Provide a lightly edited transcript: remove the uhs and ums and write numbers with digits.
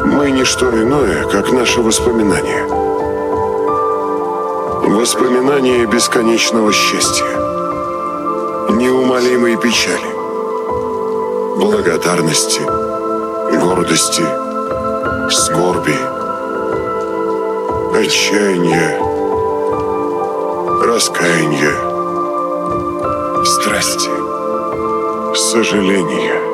Мы не что иное, как наши воспоминания. Воспоминания бесконечного счастья, неумолимой печали, благодарности, гордости, скорби, отчаяния, раскаяния, страсти, сожаления.